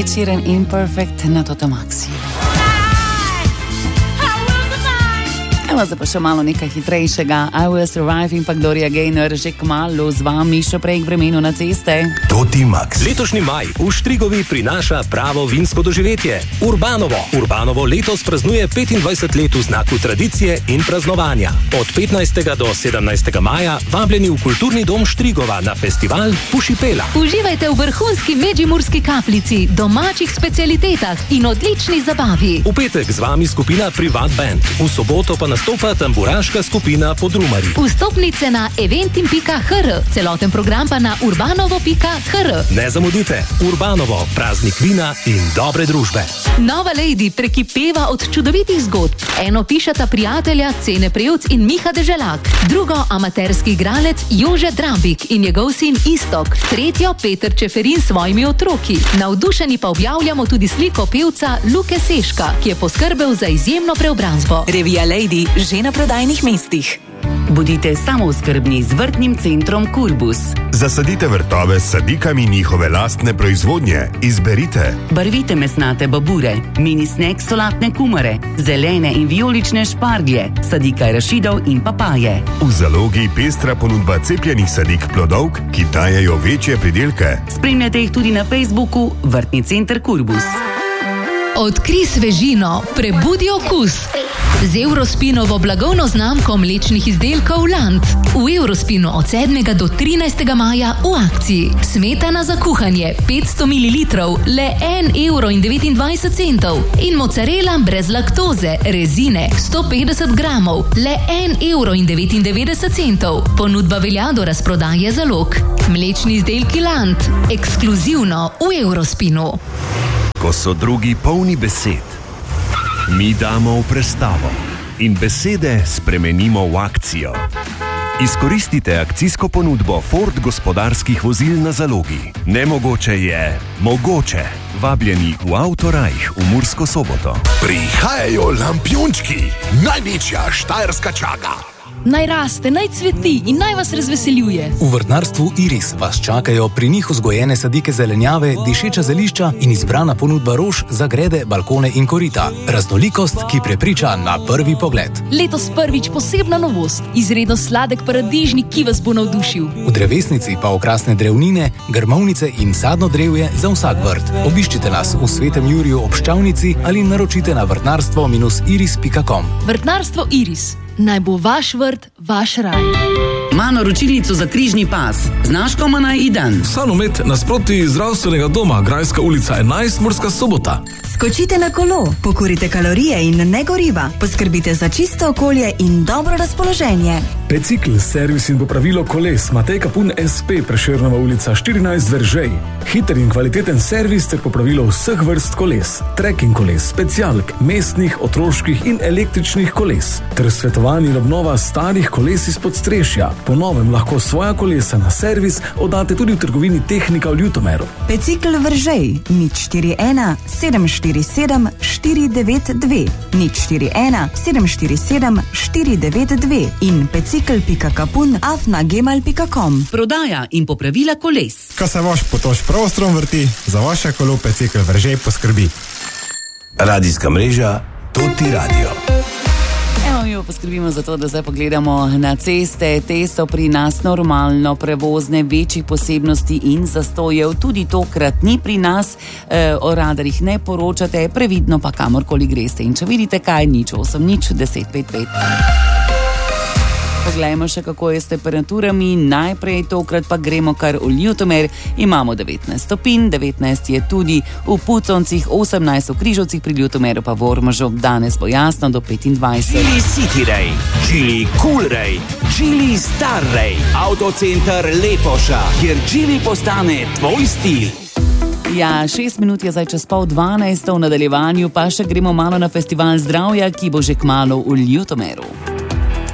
Sheeran Imperfect na Totomaxi. Evo zdaj pa še malo nekaj hitrejšega. I Will Survive in pa Gloria Gaynor že kmalu z vami, še prej k vremenu na ceste. Totimax. Letošnji maj v Štrigovi prinaša pravo vinsko doživetje. Urbanovo. Urbanovo letos praznuje 25 let v znaku tradicije in praznovanja. Od 15. do 17. maja vabljeni v Kulturni dom Štrigova na festival Pušipela. Uživajte v vrhunski Medžimurski kapljici, domačih specialitetah in odlični zabavi. V petek z vami skupina Privat Band. V soboto pa nastopa tamburaška skupina Podrumari. Vstopnice na eventim.hr, celoten program pa na urbanovo.hr. Ne zamudite, Urbanovo, praznik vina in dobre družbe. Nova Lady prekipeva od čudovitih zgodb. Eno pišeta prijatelja Cene Prevc in Miha Deželak, drugo amaterski igralec Jože Drabik in njegov sin Istok, tretjo Peter Čeferin s svojimi otroki. Navdušeni pa objavljamo tudi sliko pevca Luke Seška, ki je poskrbel za izjemno preobrazbo. Revija Lady že na prodajnih mestih. Bodite samooskrbni z vrtnim centrom Kurbus. Zasadite vrtove s sadikami njihove lastne proizvodnje. Izberite. Barvite mesnate babure, mini sneg solatne kumare, zelene in vijolične šparglje, sadika arašidov in papaje. V zalogi pestra ponudba cepljenih sadik plodovk, ki dajejo večje pridelke. Spremljate jih tudi na Facebooku Vrtni center Kurbus. Odkri svežino, prebudi okus. Z Eurospinovo blagovno znamko mlečnih izdelkov Land. V Eurospinu od 7. do 13. maja v akciji. Smetana za kuhanje 500 ml, le 1,29 €. In mozzarella brez laktoze, rezine 150 gramov, le 1,99 €. Ponudba velja do razprodaje zalog. Mlečni izdelki Land, ekskluzivno v Eurospinu. Ko so drugi polni besed, mi damo v prestavo in besede spremenimo v akcijo. Izkoristite akcijsko ponudbo Ford gospodarskih vozil na zalogi. Nemogoče je mogoče. Vabljeni v Autorajh v Mursko Soboto. Prihajajo lampiončki, največja štajerska čaga. Naj raste, naj cveti in naj vas razveseljuje. V vrtnarstvu Iris vas čakajo pri njih vzgojene sadike zelenjave, dišeča zelišča in izbrana ponudba rož za grede, balkone in korita. Raznolikost, ki prepriča na prvi pogled. Letos prvič posebna novost, izredno sladek paradižnik, ki vas bo navdušil. V drevesnici pa okrasne drevnine, grmovnice in sadno drevje za vsak vrt. Obiščite nas v Svetem Juriju ob Ščavnici ali naročite na vrtnarstvo-iris.com. Vrtnarstvo Iris. Naj bo vaš vrt, vaš raj. Ma naročilnico za križni pas. Znaš, koma naj idem? Sanomet nasproti zdravstvenega doma, Grajska ulica 11, Murska Sobota. Skočite na kolo, pokurite kalorije in ne goriva. Poskrbite za čisto okolje in dobro razpoloženje. Pecikl, servis in popravilo koles, Matej Kapun SP, Prešernova ulica 14, Veržej. Hiter in kvaliteten servis ter popravilo vseh vrst koles, trekking koles, specialk, mestnih, otroških in električnih koles, ter svetovanje in obnova starih koles iz podstrešja. Po novem lahko svoja kolesa na servis oddate tudi v trgovini Tehnika v Ljutomeru. Pecikl Veržej 041 747 492 041 747 492 in pecikl.kapun@gmail.com. Prodaja in popravila koles. Ko se vaš potoč prostrom vrti, za vaše kolo Pecikl Veržej poskrbi. Radijska mreža Toti Radio. Evo, mi poskrbimo za to, da zdaj pogledamo na ceste. Te so pri nas normalno prevozne, večjih posebnosti in zastojev. Tudi tokrat ni pri nas, o radarjih ne poročate, previdno pa kamorkoli greste. In če vidite kaj, 080 10 55. Poglejmo še, kako je s temperaturami. Najprej tokrat pa gremo kar v Ljutomer. Imamo 19 stopinj, 19 je tudi v Puconcih, 18 v Križovcih, pri Ljutomeru pa v Ormožu. Danes bo jasno do 25. Chili City Ray, Chili Cool Ray, Chili Star Ray, Autocenter Lepoša, kjer Chili postane tvoj stil. Ja, 6 minut je zdaj čez 11:30, v nadaljevanju pa še gremo malo na festival zdravja, ki bo že kmalu v Ljutomeru.